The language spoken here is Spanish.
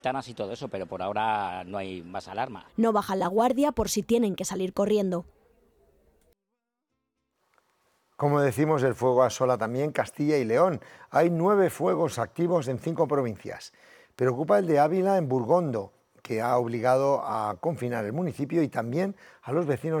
ventanas y todo eso, pero por ahora no hay más alarma. No bajan la guardia por si tienen que salir corriendo. Como decimos, el fuego asola también Castilla y León. Hay 9 fuegos activos en 5 provincias. Preocupa el de Ávila en Burgondo, que ha obligado a confinar el municipio y también a los vecinos